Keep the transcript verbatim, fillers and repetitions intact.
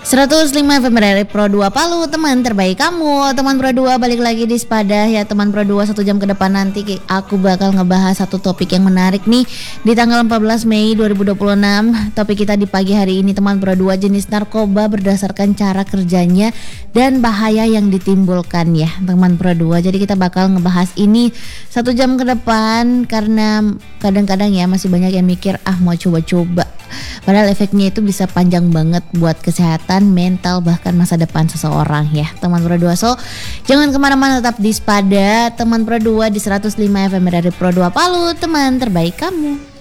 seratus lima F M dari Pro dua Palu, teman terbaik kamu. Teman Pro dua balik lagi di Sepada ya teman Pro dua. Satu jam ke depan nanti aku bakal ngebahas satu topik yang menarik nih di tanggal empat belas Mei dua ribu dua puluh enam. Topik kita di pagi hari ini teman Pro dua, jenis narkoba berdasarkan cara kerjanya dan bahaya yang ditimbulkan ya teman Pro dua. Jadi kita bakal ngebahas ini satu jam ke depan karena kadang-kadang ya masih banyak yang mikir ah mau coba-coba. Padahal efeknya itu bisa panjang banget buat kesehatan, mental, bahkan masa depan seseorang ya teman Pro dua. So jangan kemana-mana, tetap di Sepada teman Pro dua di seratus lima F M dari Pro dua Palu, teman terbaik kamu.